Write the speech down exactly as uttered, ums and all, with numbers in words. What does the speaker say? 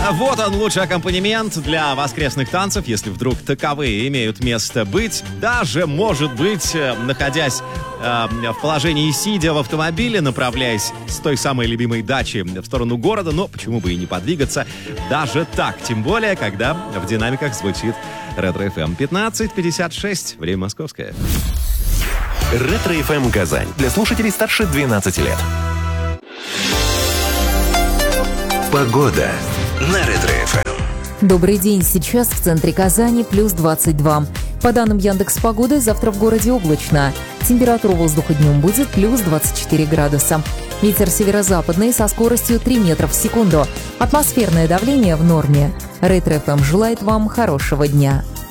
Вот он, лучший аккомпанемент для воскресных танцев, если вдруг таковые имеют место быть. Даже, может быть, находясь э, в положении сидя в автомобиле, направляясь с той самой любимой дачи в сторону города, но почему бы и не подвигаться даже так. Тем более, когда в динамиках звучит Ретро-эф эм. пятнадцать пятьдесят шесть, время московское. Ретро-эф эм Казань. Для слушателей старше двенадцати лет. Погода на Ретро-эф эм. Добрый день. Сейчас в центре Казани плюс двадцать два. По данным Яндекс.Погоды, завтра в городе облачно. Температура воздуха днем будет плюс двадцать четыре градуса. Ветер северо-западный со скоростью три метра в секунду. Атмосферное давление в норме. Ретро-эф эм желает вам хорошего дня.